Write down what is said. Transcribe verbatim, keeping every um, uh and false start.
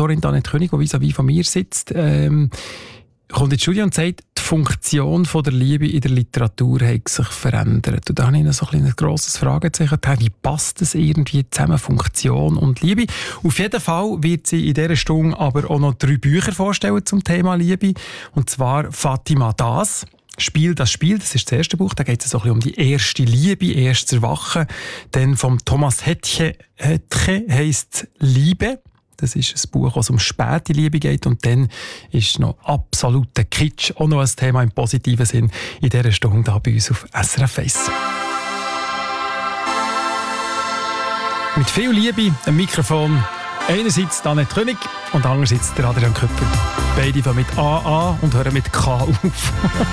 Buchautorin Annette König, die vis-à-vis von mir sitzt, ähm, kommt ins Studio und sagt, die Funktion von der Liebe in der Literatur hat sich verändert. Und da habe ich noch so ein, ein grosses Fragezeichen. Wie passt das irgendwie zusammen, Funktion und Liebe? Auf jeden Fall wird sie in dieser Stunde aber auch noch drei Bücher vorstellen zum Thema Liebe. Und zwar Fatima Das. Spiel das Spiel, das ist das erste Buch, da geht es so ein bisschen um die erste Liebe, erstes Erwachen. Dann vom Thomas Hetche, Hetche heisst Liebe. Das ist ein Buch, das um späte Liebe geht. Und dann ist noch absoluter Kitsch, auch noch ein Thema im positiven Sinn, in dieser Stunde hier bei uns auf S R F eins. Mit viel Liebe am Mikrofon. Einerseits Annette König und andererseits der Adrian Köpfer. Beide fangen mit A an und hören mit K auf.